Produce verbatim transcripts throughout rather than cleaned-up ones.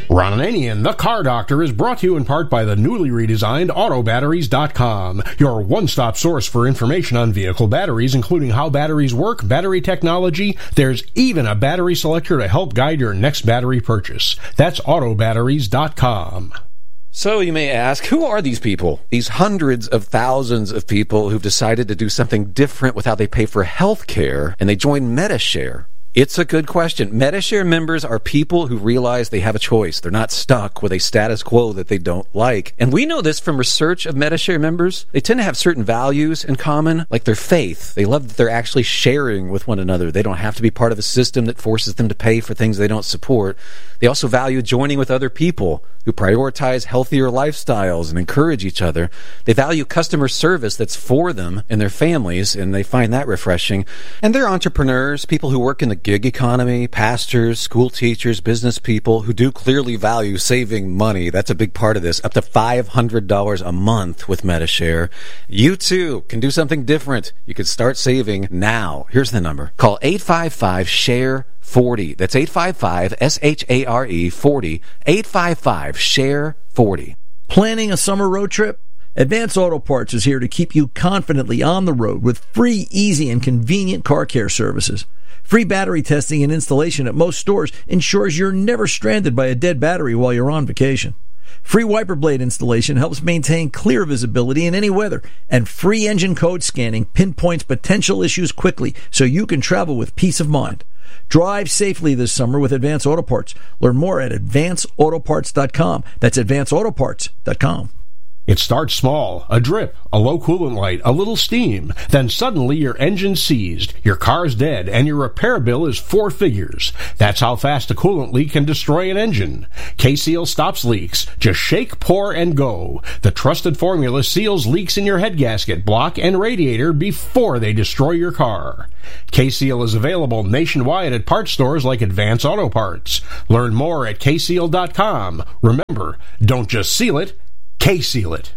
Ron Ananian, the Car Doctor, is brought to you in part by the newly redesigned Auto Batteries dot com, your one-stop source for information on vehicle batteries, including how batteries work, battery technology. There's even a battery selector to help guide your next battery purchase. That's Auto Batteries dot com. So you may ask, who are these people? These hundreds of thousands of people who've decided to do something different with how they pay for health care, and they join Medi-Share. It's a good question. Medi-Share members are people who realize they have a choice. They're not stuck with a status quo that they don't like. And we know this from research of Medi-Share members. They tend to have certain values in common, like their faith. They love that they're actually sharing with one another. They don't have to be part of a system that forces them to pay for things they don't support. They also value joining with other people who prioritize healthier lifestyles and encourage each other. They value customer service that's for them and their families, and they find that refreshing. And they're entrepreneurs, people who work in the gig economy, pastors, school teachers, business people who do clearly value saving money. That's a big part of this. Up to five hundred dollars a month with Medi-Share. You too can do something different. You can start saving now. Here's the number. Call eight five five, S H A R E forty. That's eight five five, S H A R E forty. eight five five, S H A R E forty. Planning a summer road trip? Advance Auto Parts is here to keep you confidently on the road with free, easy, and convenient car care services. Free battery testing and installation at most stores ensures you're never stranded by a dead battery while you're on vacation. Free wiper blade installation helps maintain clear visibility in any weather, and free engine code scanning pinpoints potential issues quickly so you can travel with peace of mind. Drive safely this summer with Advance Auto Parts. Learn more at advance auto parts dot com. That's advance auto parts dot com. It starts small, a drip, a low coolant light, a little steam. Then suddenly your engine's seized, your car's dead, and your repair bill is four figures. That's how fast a coolant leak can destroy an engine. K-Seal stops leaks. Just shake, pour, and go. The trusted formula seals leaks in your head gasket, block, and radiator before they destroy your car. K-Seal is available nationwide at parts stores like Advance Auto Parts. Learn more at K seal dot com. Remember, don't just seal it, K-Seal it.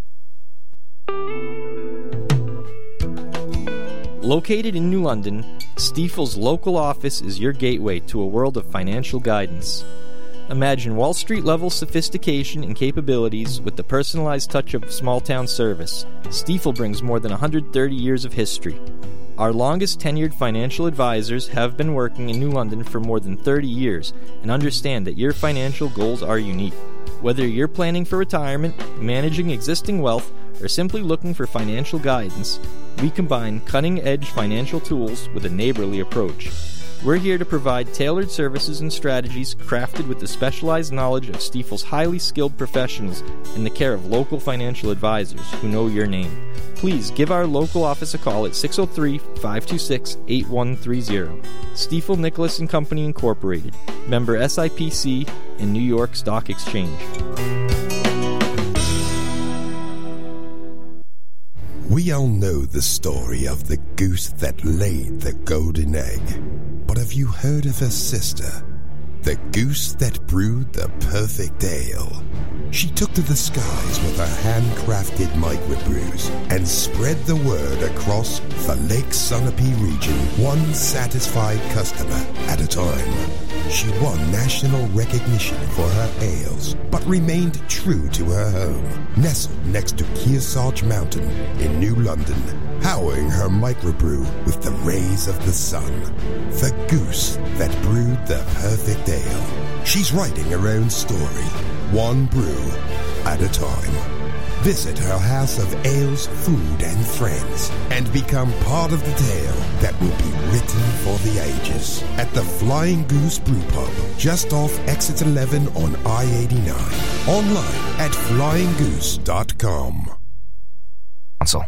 Located in New London, Stifel's local office is your gateway to a world of financial guidance. Imagine Wall Street-level sophistication and capabilities with the personalized touch of small-town service. Stifel brings more than one hundred thirty years of history. Our longest tenured financial advisors have been working in New London for more than thirty years and understand that your financial goals are unique. Whether you're planning for retirement, managing existing wealth, or simply looking for financial guidance, we combine cutting-edge financial tools with a neighborly approach. We're here to provide tailored services and strategies crafted with the specialized knowledge of Stifel's highly skilled professionals in the care of local financial advisors who know your name. Please give our local office a call at six oh three, five two six, eight one three zero. Stiefel Nicholas and Company Incorporated, member S I P C and New York Stock Exchange. We all know the story of the goose that laid the golden egg. But have you heard of her sister? The goose that brewed the perfect ale. She took to the skies with her handcrafted microbrews and spread the word across the Lake Sunapee region, one satisfied customer at a time. She won national recognition for her ales, but remained true to her home, nestled next to Kearsarge Mountain in New London, powering her microbrew with the rays of the sun. The goose that brewed the perfect ale. She's writing her own story, one brew at a time. Visit her house of ales, food, and friends, and become part of the tale that will be written for the ages at the Flying Goose Brew Pub, just off Exit eleven on I eighty-nine. Online at flying goose dot com. Council.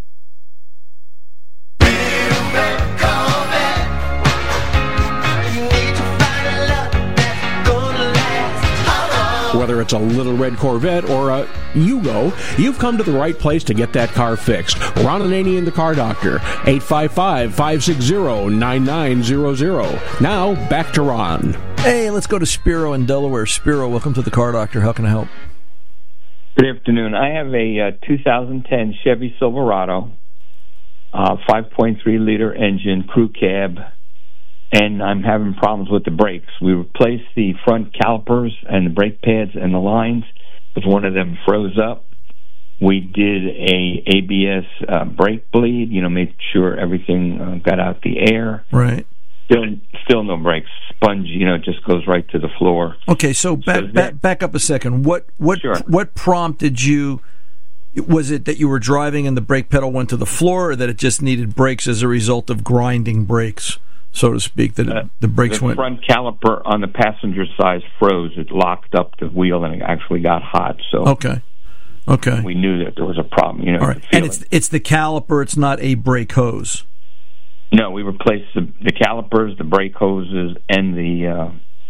Whether it's a little red Corvette or a Yugo, you've come to the right place to get that car fixed. Ron Ananian, the Car Doctor, eight five five, five six zero, nine nine zero zero. Now, back to Ron. Hey, let's go to Spiro in Delaware. Spiro, welcome to the Car Doctor. How can I help? Good afternoon. I have a uh, two thousand ten Chevy Silverado, uh, five point three liter engine, crew cab, and I'm having problems with the brakes. We replaced the front calipers and the brake pads and the lines because one of them froze up. We did a A B S uh, brake bleed, you know, made sure everything uh, got out the air. Right. Still, still no brakes. Sponge, you know, just goes right to the floor. Okay, so back So that- back, back up a second. What what Sure. what prompted you? Was it that you were driving and the brake pedal went to the floor, or that it just needed brakes as a result of grinding brakes, so to speak? That Uh, the brakes the went. front caliper on the passenger side froze. It locked up the wheel and it actually got hot. So Okay. Okay. we knew that there was a problem. You know, All right. the And feeling. it's it's the caliper. It's not a brake hose. No, we replaced the, the calipers, the brake hoses, and the uh,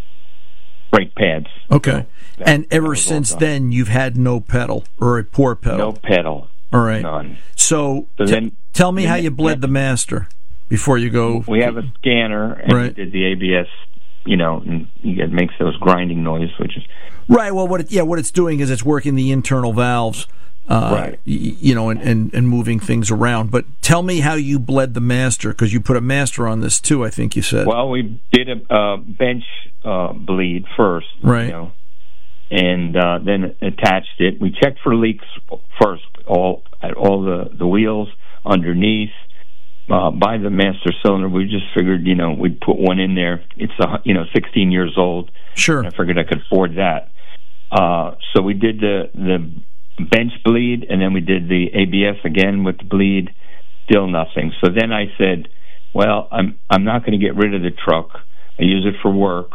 brake pads. Okay. That- And that ever was all since done. then, you've had no pedal or a poor pedal. No pedal. All right. None. So, So t- then- tell me then how you bled next- the master before you go. We have a scanner, and Right. we did the A B S, you know, and it makes those grinding noise, which is Right. Well, what it, yeah, what it's doing is it's working the internal valves, uh, Right. y- you know, and, and, and moving things around. But tell me how you bled the master, because you put a master on this too. I think you said. well, we did a uh, bench uh, bleed first, Right. You know, and uh, then attached it. We checked for leaks first, all at all the the wheels underneath. Uh, by the master cylinder, we just figured, you know, we'd put one in there. It's a, you know, sixteen years old. Sure. I figured I could afford that. Uh, so we did the the bench bleed, and then we did the A B S again with the bleed. Still nothing. So then I said, well, I'm I'm not going to get rid of the truck. I use it for work,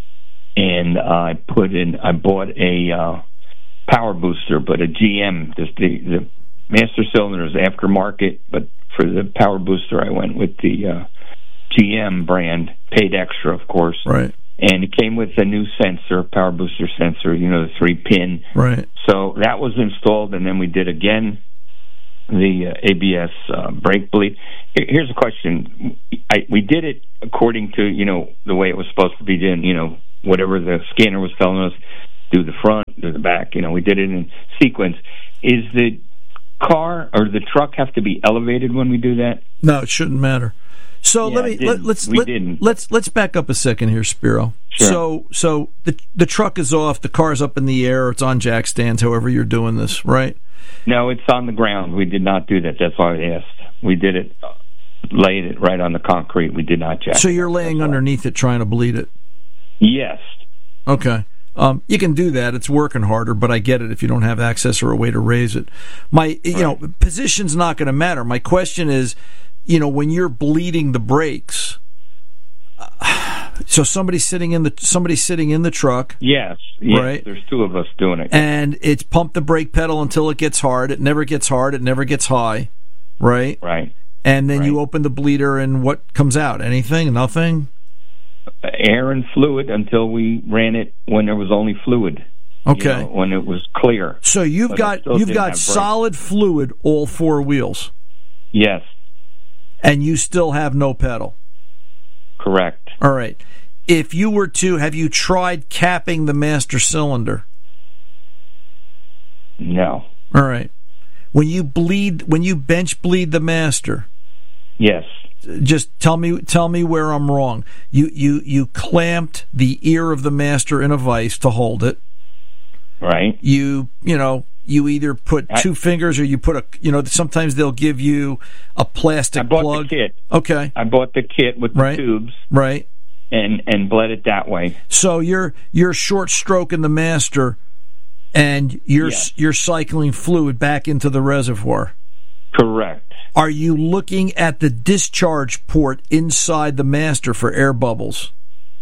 and uh, I put in. I bought a uh, power booster, but a G M. This, the the master cylinder is aftermarket, but for the power booster, I went with the uh, G M brand. Paid extra, of course. Right. And it came with a new sensor, power booster sensor, you know, the three pin. Right. So that was installed, and then we did again the uh, A B S uh, brake bleed. Here- Here's a question: I, we did it according to, you know, the way it was supposed to be done. You know, whatever the scanner was telling us, do the front, do the back. You know, we did it in sequence. Is the car or the truck have to be elevated when we do that? No, it shouldn't matter. So Yeah, let me it let, didn't. let's We let, didn't. let's let's back up a second here, Spiro. Sure. So so the the truck is off, the car's up in the air, it's on jack stands, however you're doing this, right? No, it's on the ground. We did not do that. That's why I asked. We did it, uh, laid it right on the concrete. We did not jack. So it you're up. laying That's why. underneath it trying to bleed it. Yes. Okay. Um, you can do that. It's working harder, but I get it if you don't have access or a way to raise it. My, you know, position's not going to matter. My question is, you know, when you're bleeding the brakes, uh, so somebody's sitting in the somebody's sitting in the truck, Yes. Yes. Right. There's two of us doing it. and it's pumped the brake pedal until it gets hard. It never gets hard. It never gets high, right? Right. And then you Right. open the bleeder, and what comes out? Anything? Nothing? Air and fluid until we ran it when there was only fluid. you Okay. know, when it was clear. So you've But it got still you've didn't got have brakes. solid fluid all four wheels, Yes. and you still have no pedal. Correct. All right. If you were to, have you tried capping the master cylinder? No. All right. When you bleed, when you bench bleed the master, Yes. just tell me tell me where I'm wrong. You you you clamped the ear of the master in a vise to hold it. Right. You you know you either put I- two fingers or you put a you know sometimes they'll give you a plastic I bought plug. the kit. Okay. I bought the kit with the Right. tubes Right. and and bled it that way. So you're you're short stroking the master, and you're Yes. you're cycling fluid back into the reservoir. Correct. Are you looking at the discharge port inside the master for air bubbles?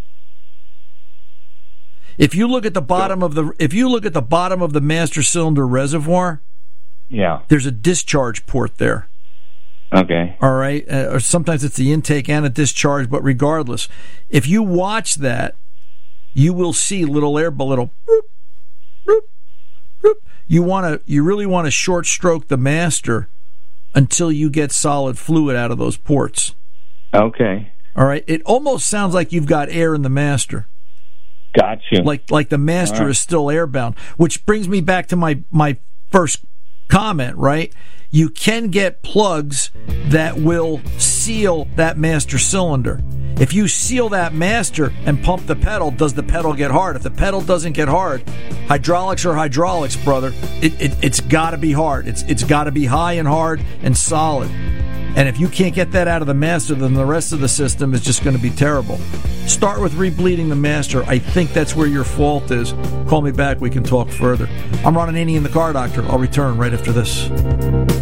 If you look at the bottom of the if you look at the bottom of the master cylinder reservoir, Yeah. there's a discharge port there. Okay. All right, uh, or sometimes it's the intake and a discharge, but regardless, if you watch that, you will see little air bubble, little. Boop, boop, boop. You want to, you really want to short stroke the master until you get solid fluid out of those ports. Okay. All right, it almost sounds like you've got air in the master, Got you. like like the master All right. is still airbound. Which brings me back to my my first comment, right? You can get plugs that will seal that master cylinder. If you seal that master and pump the pedal, does the pedal get hard? If the pedal doesn't get hard, hydraulics are hydraulics, brother. It, it, it's got to be hard. It's It's got to be high and hard and solid. And if you can't get that out of the master, then the rest of the system is just going to be terrible. Start with rebleeding the master. I think that's where your fault is. Call me back. We can talk further. I'm Ron Ananian, the Car Doctor. I'll return right after this.